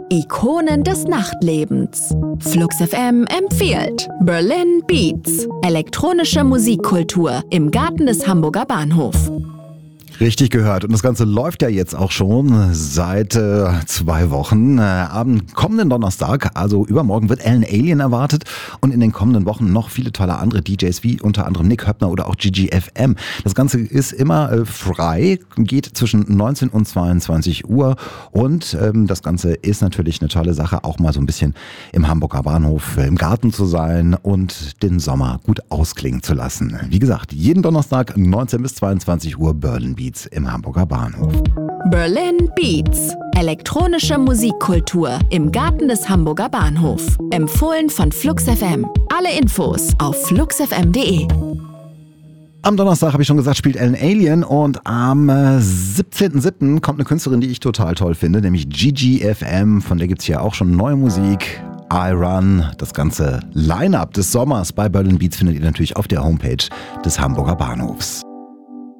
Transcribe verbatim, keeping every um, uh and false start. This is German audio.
Ikonen des Nachtlebens. Flux F M empfiehlt Berlin Beats. Elektronische Musikkultur im Garten des Hamburger Bahnhofs. Richtig gehört. Und das Ganze läuft ja jetzt auch schon seit äh, zwei Wochen. Äh, am kommenden Donnerstag, also übermorgen, wird Alan Alien erwartet. Und in den kommenden Wochen noch viele tolle andere D Js, wie unter anderem Nick Höppner oder auch G G F M. Das Ganze ist immer äh, frei, geht zwischen neunzehn und zweiundzwanzig Uhr. Und ähm, das Ganze ist natürlich eine tolle Sache, auch mal so ein bisschen im Hamburger Bahnhof, äh, im Garten zu sein und den Sommer gut ausklingen zu lassen. Wie gesagt, jeden Donnerstag neunzehn bis zweiundzwanzig Uhr Berlin Beats im Hamburger Bahnhof. Berlin Beats. Elektronische Musikkultur im Garten des Hamburger Bahnhofs. Empfohlen von Flux F M. Alle Infos auf flux f m punkt d e. Am Donnerstag, habe ich schon gesagt, spielt Alan Alien und am äh, siebzehnten siebten kommt eine Künstlerin, die ich total toll finde, nämlich G G F M. Von der gibt es hier auch schon neue Musik. I Run. Das ganze Line-Up des Sommers bei Berlin Beats findet ihr natürlich auf der Homepage des Hamburger Bahnhofs.